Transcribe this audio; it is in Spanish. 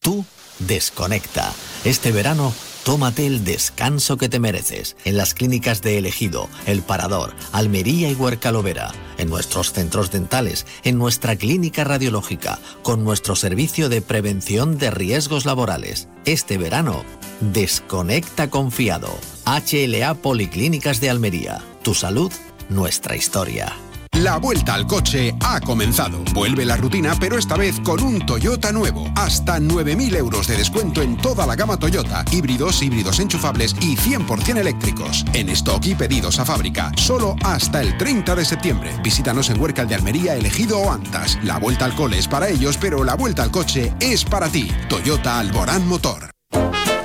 Tú desconecta. Este verano, tómate el descanso que te mereces en las clínicas de El Ejido, El Parador, Almería y Huercalovera, en nuestros centros dentales, en nuestra clínica radiológica, con nuestro servicio de prevención de riesgos laborales. Este verano, desconecta confiado. HLA Policlínicas de Almería. Tu salud, nuestra historia. La vuelta al coche ha comenzado. Vuelve la rutina, pero esta vez con un Toyota nuevo. Hasta 9.000 euros de descuento en toda la gama Toyota. Híbridos enchufables y 100% eléctricos. En stock y pedidos a fábrica. Solo hasta el 30 de septiembre. Visítanos en Huércal de Almería, El Ejido o Antas. La vuelta al cole es para ellos, pero la vuelta al coche es para ti. Toyota Alborán Motor.